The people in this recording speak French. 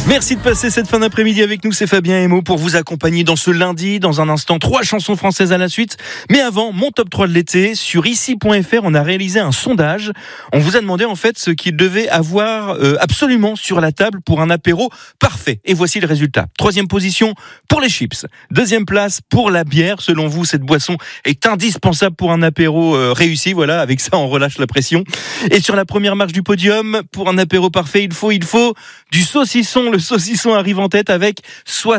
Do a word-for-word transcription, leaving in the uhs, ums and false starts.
Merci de passer cette fin d'après-midi avec nous, c'est Fabien Emo pour vous accompagner dans ce lundi. Dans un instant, trois chansons françaises à la suite. Mais avant, mon top trois de l'été. Sur ici point f r, on a réalisé un sondage. On vous a demandé en fait ce qu'il devait avoir euh, absolument sur la table pour un apéro parfait. Et voici le résultat. Troisième position pour les chips. Deuxième place pour la bière. Selon vous, cette boisson est indispensable pour un apéro euh, réussi. Voilà, avec ça, on relâche la pression. Et sur la première marche du podium, pour un apéro parfait, il faut, il faut du saucisson. Le saucisson arrive en tête avec soixante